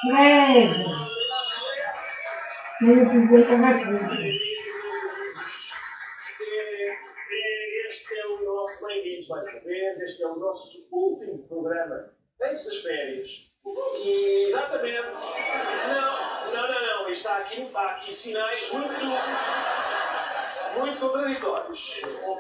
Credo! Nem o Presidente da República. Este é o nosso bem-vindos mais uma vez. Este é o nosso último programa antes das férias. E exatamente. Não. Há aqui sinais muito contraditórios.